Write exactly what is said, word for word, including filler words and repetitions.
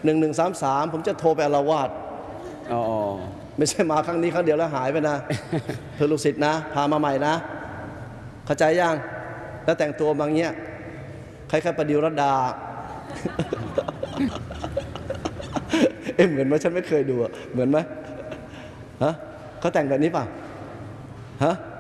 หนึ่งหนึ่งสามสามผมจะโทรไปอาละวาดอ๋อไม่ใช่มาครั้งนี้ครั้งเดียวแล้วหายไปนะเธอลูกศิษย์นะพามาใหม่นะเข้าใจยังแล้วแต่งตัวบางเงี้ยใครๆประดิวรดาเอ็มเหมือนไหมฉันไม่เคยดูเหมือนไหมฮะเขาแต่งแบบนี้ป่ะฮะ